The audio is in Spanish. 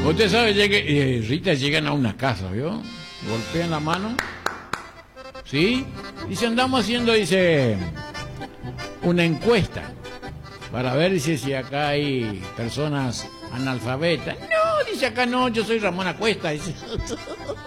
Usted sabe, Rita, llegan a una casa, ¿vio? Golpean la mano. ¿Sí? Dice, andamos haciendo, dice, una encuesta para ver, dice, si acá hay personas analfabetas. No, dice, acá no, yo soy Ramón Acuesta. Dice.